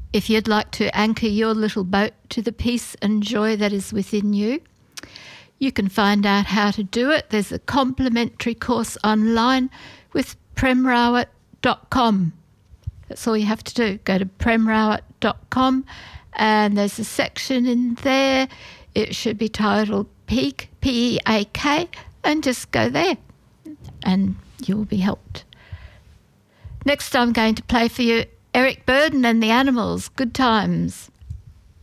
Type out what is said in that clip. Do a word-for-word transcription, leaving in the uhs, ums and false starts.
if you'd like to anchor your little boat to the peace and joy that is within you. You can find out how to do it. There's a complimentary course online with prem rawat dot com. That's all you have to do. Go to prem rawat dot com and there's a section in there. It should be titled Peak, P E A K, and just go there and you'll be helped. Next I'm going to play for you Eric Burdon and the Animals, Good Times.